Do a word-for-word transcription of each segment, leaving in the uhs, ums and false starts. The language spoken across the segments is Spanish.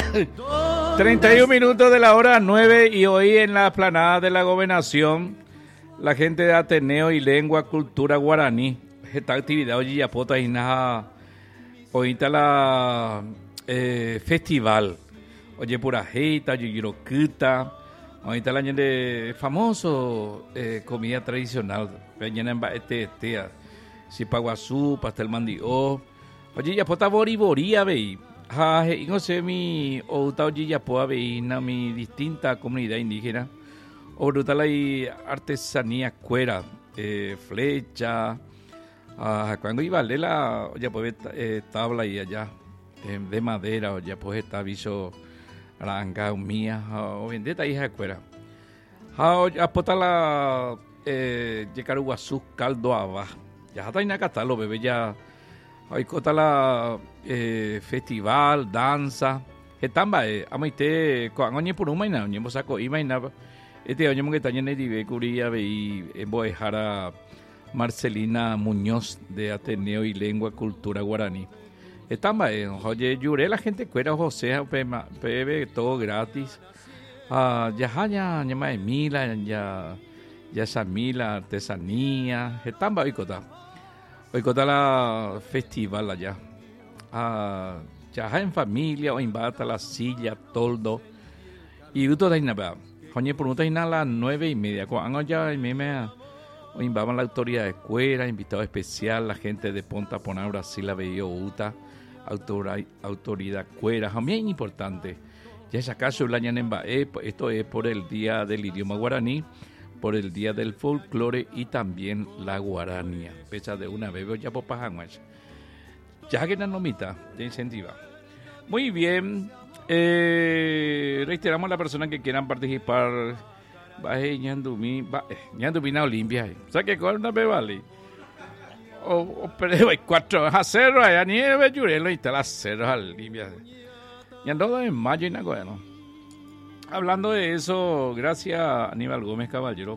treinta y un minutos de la hora nueve y hoy en la explanada de la Gobernación, la gente de Ateneo y Lengua Cultura Guaraní. Esta actividad hoy ya pota y nada, hoy está la eh, festival. Oye, pura jeita, yoyiroquita. Hoy está la gente famoso eh, comida tradicional. Peñana en baete, este, sipaguazú, pastel mandió. Oye, ya pota boriboría, veí. Ha, no sé, mi outa oye ya pueda ver na mi distinta comunidad indígena. O brutal hay artesanía cuera, eh, flecha. Ah, cuando iba a leer la, ya pues eh, tabla y allá eh, de madera, o ya pues está viso aranga mía, o bien de esta hija de cuera. Ha, ya pues la eh, yecaruguazú caldo aba. Ya está en acá lo bebé ya. Hoy cota la eh, festival, danza. Etamba, eh, amaite, con año por un maina, año saco, y maina. Este año que está en el Ibe, Curía, y en Boejara, Marcelina Muñoz de Ateneo y Lengua Cultura Guaraní. Etamba, eh, oye, lloré la gente cuera, José, bebe, todo gratis. Ah, ya, ya, ya, ya, mila, ya, ya, esa mila, artesanía. Etamba, hoy cota. Hoy está la festival allá. Ah, ya en familia, o en bata, la silla, toldo. Y uto de nada. Oye, por uno a las nueve y media. Cuando ya me me invaban la autoridad de escuela, invitado especial, la gente de Ponta Pona, Brasil, la veía Uta, autoridad, autoridad cuera. A mí es importante. Ya es acaso el año en Bae, esto es por el día del idioma guaraní, por el día del folclore y también la guaranía. Pesa de una bebé ya por pajanguas. Ya que la nomita te incentiva. Muy bien. Eh, reiteramos a las personas que quieran participar. Baje ñandumi, ñandumi na Olimpia. O sea que con una bebali. O, o pero hay cuatro a cero allá nieve llurelo y está las cero al Olimpia. Y ando en mayo y nada, ¿no? Hablando de eso, gracias a Aníbal Gómez Caballero,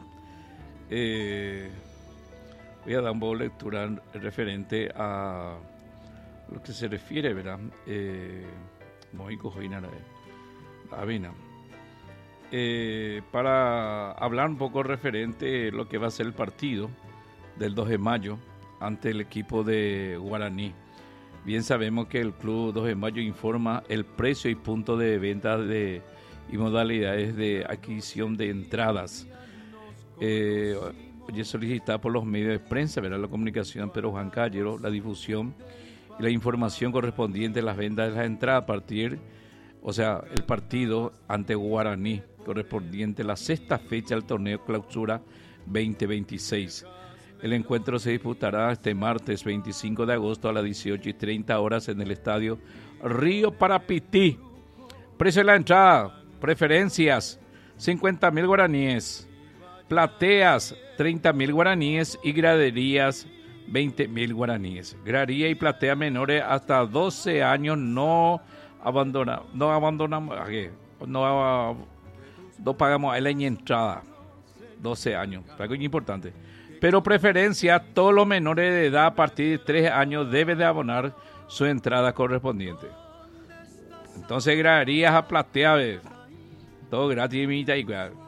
eh, voy a dar un poco de lectura referente a lo que se refiere, ¿verdad? Eh, Mojico Joinara, Avina. Eh, para hablar un poco referente a lo que va a ser el partido del dos de mayo ante el equipo de Guaraní. Bien sabemos que el Club dos de mayo informa el precio y punto de venta de y modalidades de adquisición de entradas. Eh, oye, solicitada por los medios de prensa, verá la comunicación Pedro Juan Callero, la difusión y la información correspondiente a las ventas de las entradas a partir, o sea, el partido ante Guaraní, correspondiente a la sexta fecha del torneo Clausura veinte veintiséis. El encuentro se disputará este martes veinticinco de agosto a las dieciocho y treinta horas en el estadio Río Parapití. Precio de la entrada, preferencias, cincuenta mil guaraníes, plateas, treinta mil guaraníes y graderías, veinte mil guaraníes. Gradería y platea menores hasta doce años no abandonamos, no abandonamos, no, no pagamos la entrada, doce años, algo importante. Pero preferencia, todos los menores de edad a partir de tres años deben de abonar su entrada correspondiente. Entonces graderías a platea, todo gratis y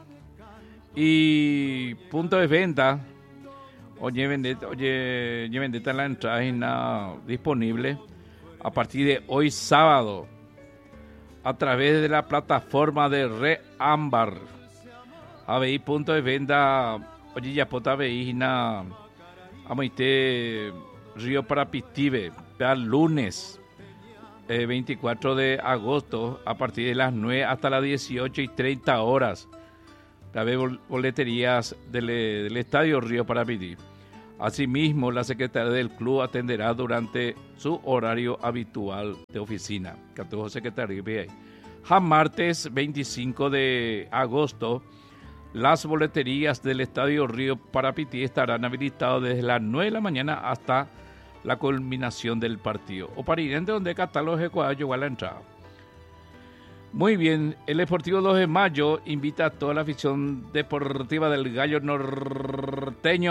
y punto de venta. Oye, vendetta, oye, vendetta la entrada es nada disponible a partir de hoy sábado a través de la plataforma de Red Ámbar. A ver, punto de venta, oye, ya pota veína, amoite Río Parapitive, el lunes eh, veinticuatro de agosto a partir de las nueve hasta las dieciocho y treinta horas. La boleterías del, del Estadio Río Parapití. Asimismo, la secretaria del club atenderá durante su horario habitual de oficina. Catujo secretario. A martes veinticinco de agosto, las boleterías del Estadio Río Parapití estarán habilitadas desde las nueve de la mañana hasta la culminación del partido. O para ir donde catálogo de Ecuador a la entrada. Muy bien, el Deportivo dos de mayo invita a toda la afición deportiva del Gallo Norteño.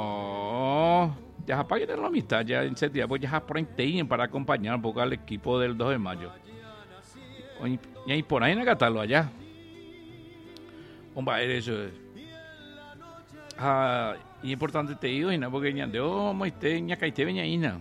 Ya apaguen la amistad, ya en septiembre, pues ya para acompañar un poco al equipo del dos de mayo. y ahí por ahí en Catalo allá. Un baile eso. Ah, y importante te digo, Ina, porque ya de oh, moiste, ya caíste veñaína.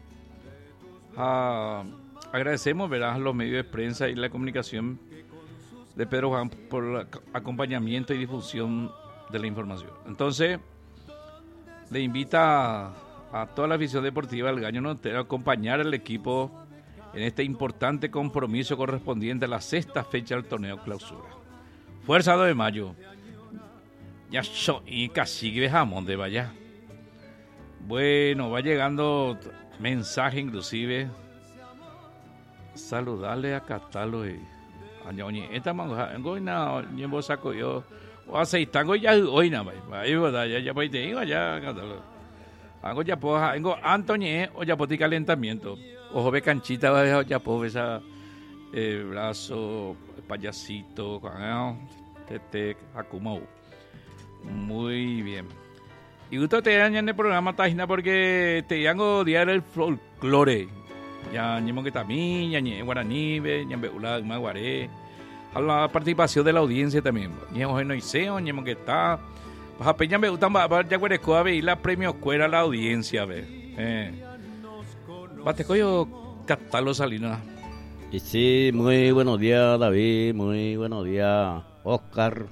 Ah, agradecemos, ¿verdad?, a los medios de prensa y la comunicación de Pedro Juan por el acompañamiento y difusión de la información. Entonces, le invita a, a toda la afición deportiva del Gallo Nortero a acompañar al equipo en este importante compromiso correspondiente a la sexta fecha del torneo clausura. Fuerza dos de mayo. Ya soy casi que jamón de vaya. Bueno, va llegando mensaje inclusive. Saludarle a Catalo y a Ñoñi. Esta manga, goina, ñembo saco yo. O aceitango ya hoy nada más. Ahí verdad, ya ya pues te digo ya Catalo. Hago ya pues, hago Antoñe o ya poti calentamiento. Ojo ve canchita va ya pues esa eh, brazo, payasito, tete, acumau. Muy bien. Y gusto te dan en el programa Tajina porque te hago día del folclore. Ya ñemo que también, ya ñe guaraní, ya beula, maguaré. A la participación de la audiencia también. Ñemo no iseo, ñemo que está. Baja peña me gustan ya guareco a ver la premio escuela a la audiencia, ve. Eh. Bate coyo Catalo Salinas. Y sí, muy buenos días, David, muy buenos días, Oscar.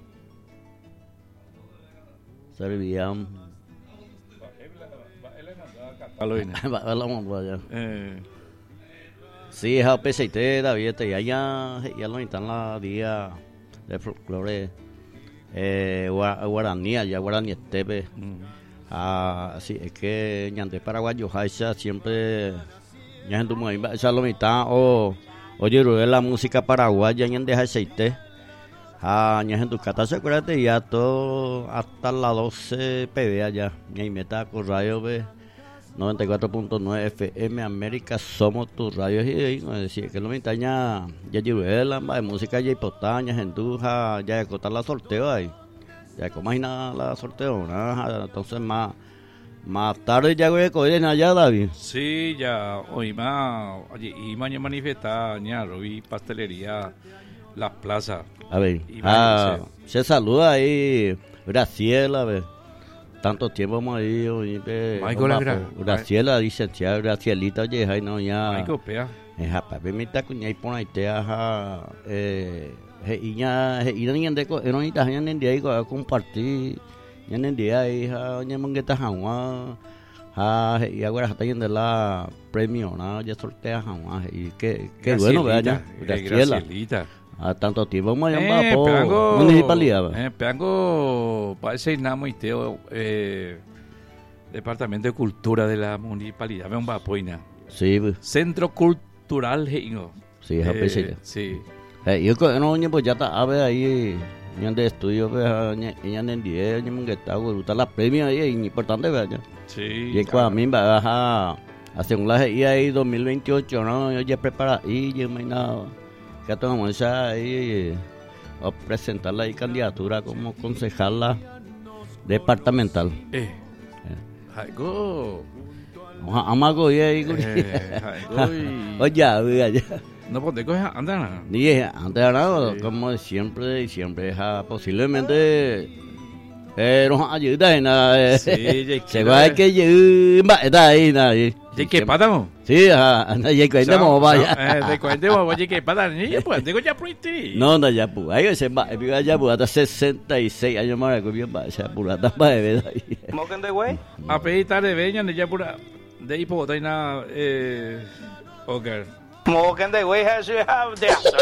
Serviam. Sí, es a P C T, David, ya ya ya lo están la día de folclore eh guaraní, ya guaraní estepe. Ah, sí, es que ñande paraguayo Jaiza siempre ya gente muy esa lo mitad o oye la música paraguaya ñande Jaiza. Ah, ña gente cata se acuérdate ya todo hasta las doce P B allá. Y meta con radio ve noventa y cuatro punto nueve F M América somos tus radios y decía que lo mitad ya ya la de música ya hipotaña, gentuja, ya acotar la sorteo ahí. Ya como imagina la sorteo, ¿no? Entonces más más tarde ya voy a coger allá, David. Sí, ya hoy más, oye, y mañana manifestar, ya Robi pastelería Las Plazas. A ver, ah, se saluda ahí Graciela, a ver. Tanto tiempo hemos ido y ve, Michael Gra- Graciela dice, "Tia Gracielita, oye, ay no ya." Michael Pea. Eh, japa, permita cuña y pon ahí te aja eh y ya y no niende ko, no ni ta niende ahí a compartir. Ya niende ahí ja ña mangueta jawa. Ah, y ahora está yendo la premio, ¿no? Ya sortea jawa y qué qué bueno, vea Graciela. Gracielita. A tanto tiempo vamos a Eh, llamar por peango, municipalidad. Eh, peango, parece Namo y Teo, eh, Departamento de Cultura de la Municipalidad. Vean Bapoina. Sí, pues. Centro Cultural Geingo. Sí, es eh, eh, sí. Eh, yo que no, pues ya está, a ver ahí, ya de estudio, pues, ya en día, ya me está, gusta la premia ahí, es importante, ¿verdad? Sí. Y cuando a mí me va a hacer un laje ahí dos mil veintiocho, ¿no? Yo ya prepara y yo me nada. Que tomamos esa ahí a presentar la candidatura como concejala departamental. Eh. Algo. Amago y ahí. Oye, oye. No, pues te coges, anda. Ni antes de nada, como siempre, y siempre posiblemente eh, nos ayuda en nada. Sí, se va a que yo está ahí, nadie. ¿Y qué pasa? Sí, anda, ya cuéntame, vaya. Eh, te cuéntame, oye, ¿qué pasa? Ni pues, digo ya por ti. No, no, ya pues, ahí se va, viva ya pues, hasta sesenta y seis años más, que bien va, se apura, está para de verdad. ¿Moquen de güey? A pedir tarde, veñan, de ya pura, de ahí por nada, eh, Ocar. ¿Moquen de güey? Eso es de hacer.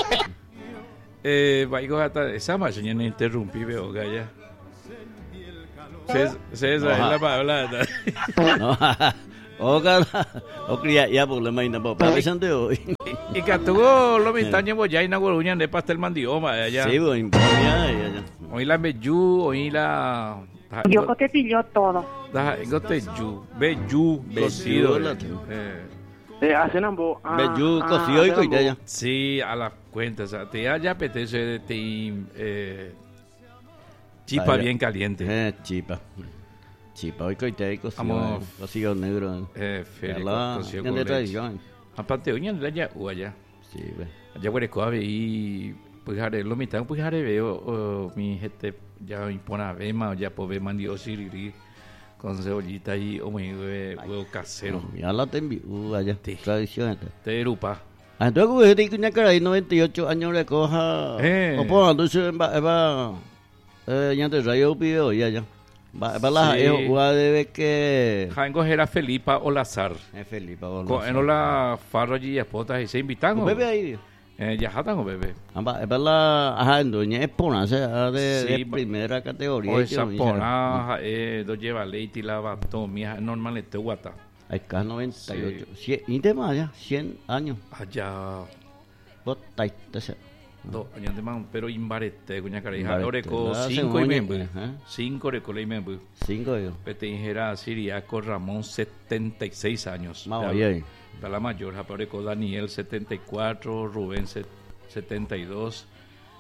Eh, vaigo hasta, esa mañana me interrumpí, veo, ya. Se, se, esa es la palabra. No, Ocar, Ocar, ya, ya, pues, le imagino, pues, para presente hoy. Y que tuvo lo mintaño, pues, ya inauguró uñan de pastel mandioma, allá. Sí, pues, ya, ya. Hoy la Beyu, hoy la... Yo te pilló todo. Yo te yu, Beyu, cocido. Eh, eh, hacen ambos. Beyu, cocido y coita ya. Sí, a la cuenta, o sea, te ya apetece de te, eh, chipa Vaya. bien caliente. Eh, chipa. Chipa, hoy coita y cocido. Vamos. Cocido negro. Eh, Federico, La, cocido ya con de leche. tradición. Aparte, uñan de allá, u allá. Sí, pues. Ya Guarecoa y pues haré lo mitad pues haré veo mi gente ya impona vema ya po ve mandio siriri con cebollita y o muy huevo casero. Ya la tembi allá tradición. Te erupa. Entonces como este que ya hay noventa y ocho años le coja Eh. o por entonces va va eh ya te rayo pido ya ya. Va va la Sí. eh o debe que Jango era Felipa Olazar. es Felipe Con en la farro y espotas y se invitan. bebé ahí. Eh, ya jatan o bebé. Amba es la ajá doña es ponarse de, Sí, de primera categoría. O que esa uno dice, pona eh do lleva leite y lava todo mía normal este guata. hay K noventa y ocho, cien, y de más ya, cien años. Allá Vos taite dos años de más, pero imbarete cuña careja. Imbarete, Oreco la cinco y cebolla, membu. ajá. Cinco oreco y membu. cinco yo. Pete ingera siriaco Ramón setenta y seis años. Más Ya- oye. Está la mayor, Japareco Daniel setenta y cuatro, Rubén se- setenta y dos,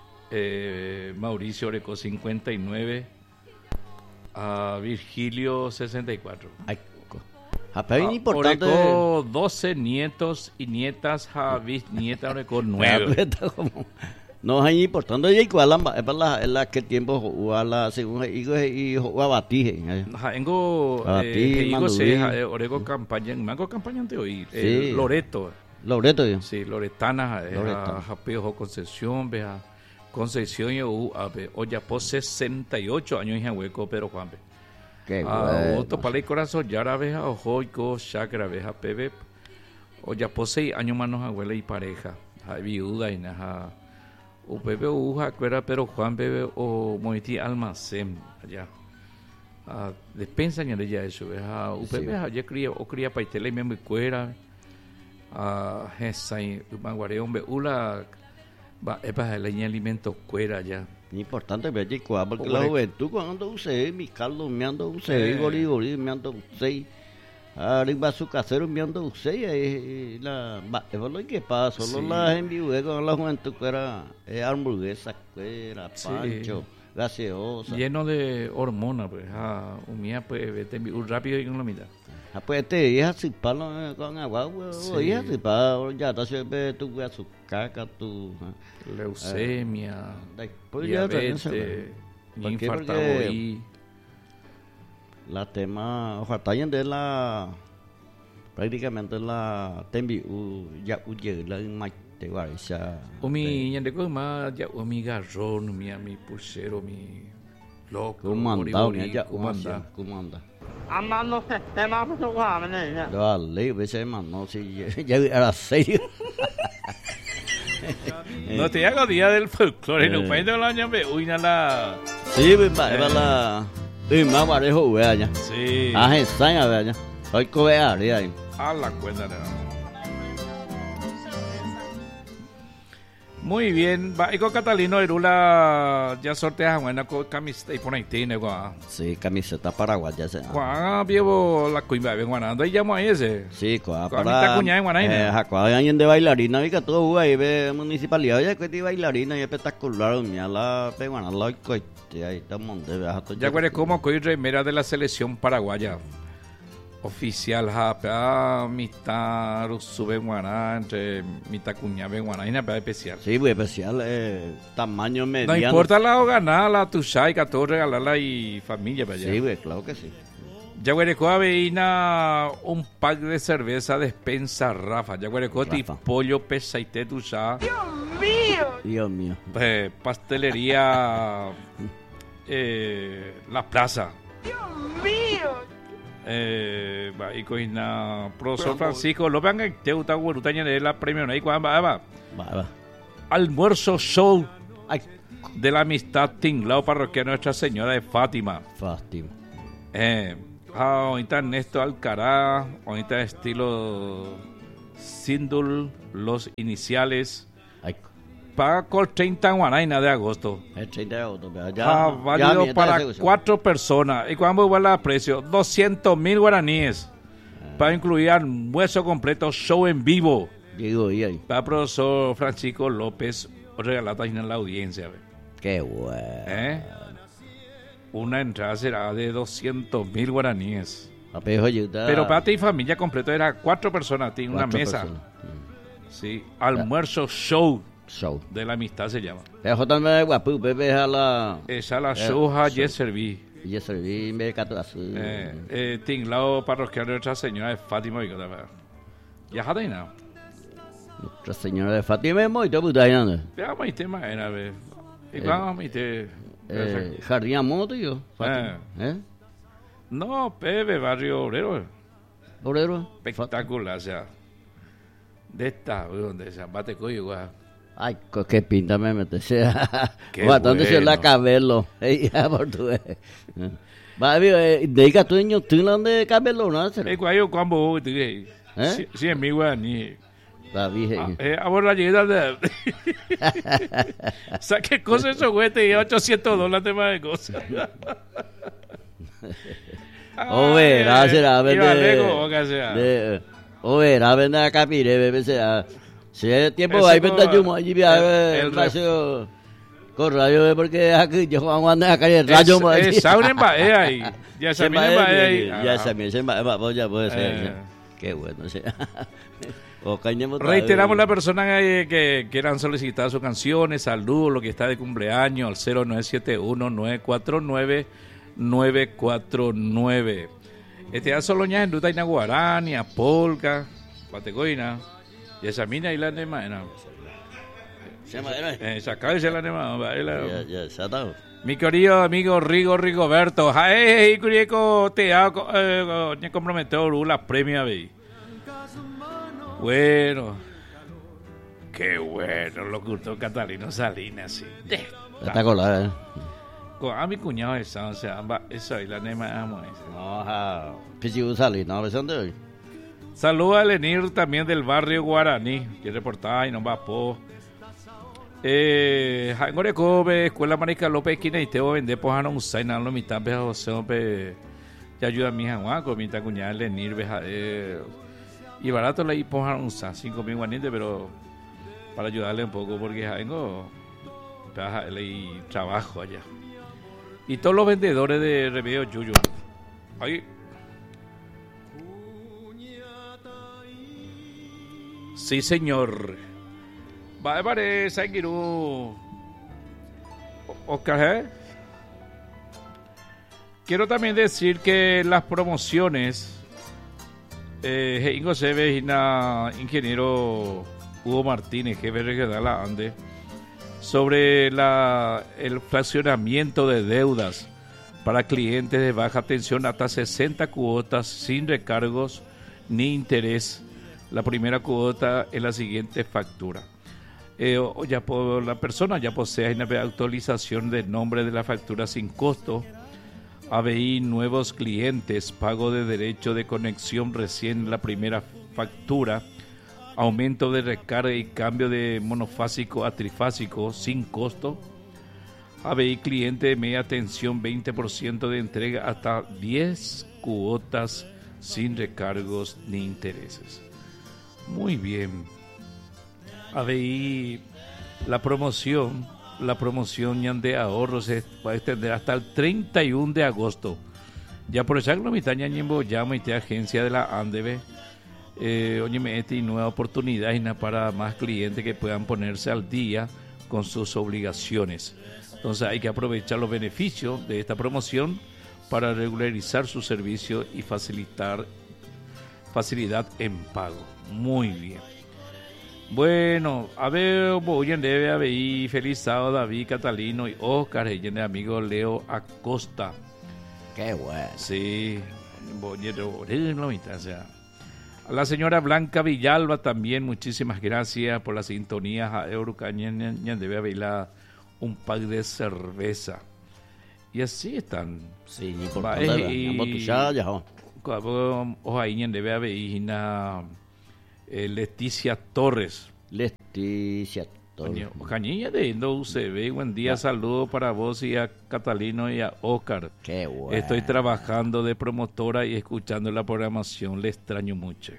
eh, Mauricio Oreco cincuenta y nueve, a Virgilio sesenta y cuatro. Ay, co- Japá, bien Ah, importante. Oreco doce nietos y nietas, ja, bisnieta Oreco nueve. Está como- No, es importante. Y igual es para la, es la que tiempo jugaba la según hijo y jugaba batije. Engo, Ah, eh, ti, que digo, Manduí. se, eh, Oreco campaña, mango campaña ante hoy, Sí. eh, Loreto. Loreto yo. Sí, Loretana, Loretana. Japeo Concepción, vea, Concepción y U, a ver, Oya po sesenta y ocho años en Hueco, pero Juan, ve. Qué Ah, bueno. Otto Palay Corazón, Yara, veja, Ojoico, Chacra, veja, Pebe, Oya po seis años manos abuela y pareja, a viuda y naja, U Pebe, Uja, Cuera, pero Juan, Bebe, o Moiti Almacén, allá. Ah, despensa en ella eso, veja, U Pebe, ya cría, o cría paitela y me muy cuera, a Hesai, Manguareo, Ula, va, es para la alimento cuera ya. Importante ver chico, porque Oreco. la juventud cuando usted, mi Carlos me ando usted, Eh. Gori Gori me ando usted, arriba su casero me ando usted, y la, va, eso es lo que pasa, solo Sí. la gente vive con la juventud que era eh, hamburguesa, que era Sí. pancho, gaseosa. Lleno de hormonas, pues, ah, un mía, pues, vete un rápido y una mitad. Ah, pues te deja sin palo con agua, güey, Sí. deja sin palo, ya te sirve tu güey, su caca, tu... Leucemia, Después ya también diabetes, se- ¿Por qué? infarto Porque- y La tema, ojalá de la prácticamente la tembi u ya u ye la mai te va esa Umi, yande ko ma, ya umi garrón, mi mi pulsero, mi loco, comandado bori, ya bori, ya comanda. comanda Amando sistema por su guamene. dale ese man no si ya era serio No te hago día del folclore, no Eh. puedo la ñambe, uy, na la. sí me va va la y más parejo ve allá Sí. ah esa ya ve allá hoy coge ahí A la cuenta de Muy bien, va, y con Catalino Erula ya sortea buena con camiseta y pone tiene gua. sí camiseta paraguaya se Gua vivo la cuimba ven guanando y llamo a ese. sí coa Con para amita cuñada en Guanaina. eh jacoa alguien de bailarina y que todo ahí ve municipalidad oye que de bailarina y espectacular mira la peguana la coite ahí estamos de viajar Ya cuere como coi remera de la selección paraguaya. Oficial japa, mitad sube guaná, entre mitad cuñada ven guaná, y nada especial. sí muy especial eh, tamaño mediano No importa la ganar, la tuya y que todo regalarla y familia para allá. sí güey claro que sí Yaguarecoa aveina un pack de cerveza despensa Rafa. Yaguarecoa ti Rafa. pollo pesaite tuya. Dios mío Eh, pastelería eh, La Plaza. Eh, va, y coina profesor Francisco lo vean te gusta guarutaña de la premio ahí cuando va, va. va va Almuerzo show ay de la amistad tinglao parroquia Nuestra Señora de Fátima. fácil Eh, ah, ahorita Ernesto Alcaraz, ahorita estilo Sindul, los iniciales, ay paga con treinta guanaina de agosto. el treinta de agosto pero ya Ah, ya válido mi para esta cuatro personas. ¿Y cuánto vale el precio? doscientos mil guaraníes. Ah. Para incluir almuerzo completo, show en vivo. digo y ahí Para el profesor Francisco López, regalada en la audiencia. ¿ve? qué bueno ¿Eh? Una entrada será de doscientos mil guaraníes. Apejo ayuda Pero para ti familia completo era cuatro personas, tiene una cuatro mesa. personas. Sí, almuerzo show Show. de la amistad se llama. Pero también guapo, Pepe a la. Esa la Eh, show a show. yes serví. Y eso, y me cato así. Eh, eh, tinglao parroquial de Nuestra Señora de Fátima y cosa. Ya está ahí, ¿no? Nuestra Señora de Fátima es muy puta. Veamos este tema, a ver. Y vamos, este. Eh, Jardín Amor, tío. Fátima. ¿Eh? No, Pepe, barrio obrero. Obrero. Espectacular, o sea. De esta, donde se bate coyo, igual. Ay, co- qué pinta me metes. Qué Bastante se la bueno. cabello. Ey, ya portugués. Va, eh, dedica tu niño, tú no de cabello, ¿no? Eh, cuayo, cuambo, tú que. ¿Eh? Sí, sí, en mi guaraní. La dije. Ah, eh, ahora llega de. O sea, ¿qué cosa es eso, güey? Te lleva ochocientos dólares tema de cosas. O verá, será de. vender. O que sea. de- O verá, vender a capire, bebé, sea. Si es tiempo, Ese hay co- vender yumo, allí, el- el el rayo. Con rayo, porque aquí yo Juan Juan de acá, el rayo, más. Es sauna en Bahía ahí. Ya se en Bahía ahí. Ya se se pues ya puede ser. Eh. ya. Qué bueno, sí. O cañemos Reiteramos a las personas que, que quieran solicitar sus canciones, saludos, lo que está de cumpleaños, al cero nueve siete uno, nueve cuatro nueve, nueve cuatro nueve. Este ya solo ya en Ruta Inaguarani, a Polka, Patecoina, y esa mina y la nema. Se madera. Esa cabeza la nema. Ya, ya, se ha dado. Mi querido amigo Rigo Rigoberto, hey, Curico, te ha comprometido la premia, ve. Bueno, qué bueno, locutor Catalino Salinas, sí. Está colada, eh. Con a mi cuñado esa, o sea, amba- eso ahí la nema amo ese. No, ja. Pichi Usali, no, ¿ves dónde hoy? Saluda a Lenir también del barrio Guaraní, que reporta y no va po. Eh, Jangore Kobe, Escuela Marica López, Quina y Teo vende pues a no usar nada lo mitad beja José Ope. Ya ayuda a mi Juanco, mi ta cuñada Lenir beja eh, y barato le pues a no usar cinco mil guanites, pero para ayudarle un poco porque tengo y trabajo allá. Y todos los vendedores de Remedio Yuyo. Ahí. Sí, señor. Va, vale, Sanguirú. Oscar, ¿eh? Quiero también decir que las promociones, eh, Ingo Seves y na ingeniero Hugo Martínez, jefe regional la ANDE, sobre la, el fraccionamiento de deudas para clientes de baja tensión hasta sesenta cuotas sin recargos ni interés. La primera cuota es la siguiente factura. Eh, o ya por, la persona ya posee una actualización del nombre de la factura sin costo. A B I, nuevos clientes, pago de derecho de conexión recién la primera factura, aumento de recarga y cambio de monofásico a trifásico sin costo. A B I, cliente de media tensión, veinte por ciento de entrega hasta diez cuotas sin recargos ni intereses. Muy bien. A B I, la promoción, la promoción ya de ahorros se va a extender hasta el treinta y uno de agosto. Ya por esa glomitaña ñembo llama y te agencia de la ANDEBE. Eh, oye, me este y nueva oportunidad y para más clientes que puedan ponerse al día con sus obligaciones. Entonces hay que aprovechar los beneficios de esta promoción para regularizar su servicio y facilitar facilidad en pago. Muy bien. Bueno, a ver, voy en debe a ver, feliz sábado David Catalino y Oscar, y de amigo Leo Acosta. Qué bueno. Sí, voy a o sea. A la señora Blanca Villalba también, muchísimas gracias por la sintonía. A Eurocaña debe haber un pack de cerveza. Y así están. Sí, ni por Va, dónde eh, y- va. Vamos ya, ya. Ojalá debe haber una eh, Leticia Torres. Leticia. Coño, Cañilla de Indo U C B, buen día, saludo para vos y a Catalino y a Oscar. Qué bueno. Estoy trabajando de promotora y escuchando la programación, le extraño mucho.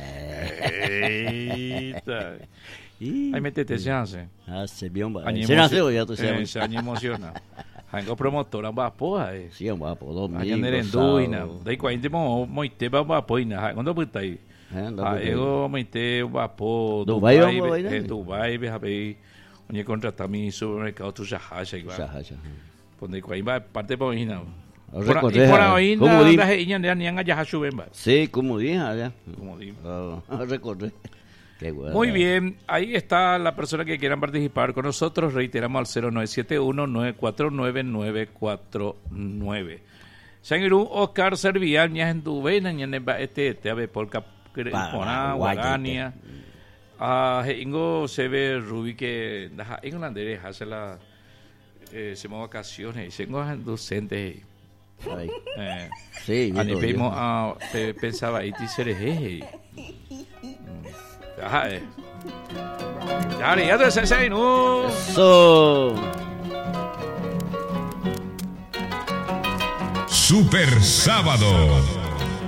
Eita. Ay, métete, se hace. Hace bien, va. Año Se emocio- nació ya, tú eh, sabes. se año emociona. Hango promotora va poa, eh. Sí, un guapo, domingo, Año nerenduina. sábado. Dai cuarenta mo moi te va va poina. Cuando puta ahí. a ego meite vapo Dubai Dubai eh, Dubai behabe onye contrata mi supermercado tu jahaja igual Jahaja. Ponde kwa imba parte por hina. Recorrer, Por ahí como di- na da iña de nianga ya shuben. Sí, como dije allá. Como digo. Oh, recorrer. Qué bueno. Muy bien, ahí está la persona que quieran participar con nosotros. Reiteramos al cero nueve siete uno, nueve cuatro nueve, nueve cuatro nueve. Sangiru Oscar Servial, ña en tu vena, ña en este, te ave por Capona, Guarania. Ah, ingo se ve Ruby que, da, en holandés, hace la, eh, se llama vacaciones, y tengo docentes. Ay. Eh, Sí, Ani viendo pemo yo. a pe- pensaba ahí tisere he. Ajá. eh. Ya ya te se se no. Eso. Super Sábado.